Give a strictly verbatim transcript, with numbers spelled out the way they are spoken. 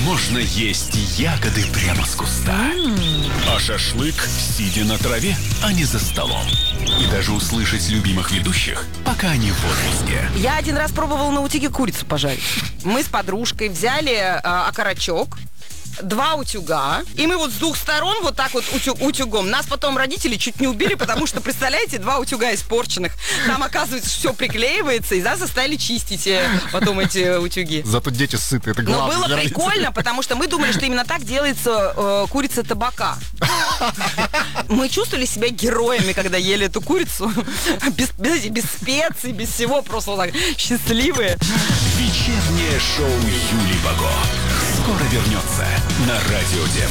можно есть ягоды прямо с куста. Mm. А шашлык, сидя на траве, а не за столом. И даже услышать любимых ведущих, пока они в отпуске. Я один раз пробовала на утюге курицу пожарить. Мы с подружкой взяли э, окорочок, два утюга, и мы вот с двух сторон вот так вот утюг, утюгом. Нас потом родители чуть не убили, потому что, представляете, два утюга испорченных. Там, оказывается, все приклеивается, и нас заставили чистить потом эти утюги. Зато дети сыты, это главное. Но было прикольно, потому что мы думали, что именно так делается э, курица табака. Мы чувствовали себя героями, когда ели эту курицу. Без, без, без специй, без всего, просто вот так счастливые. Вечернее шоу Юли Баго скоро вернется на Радио Дем.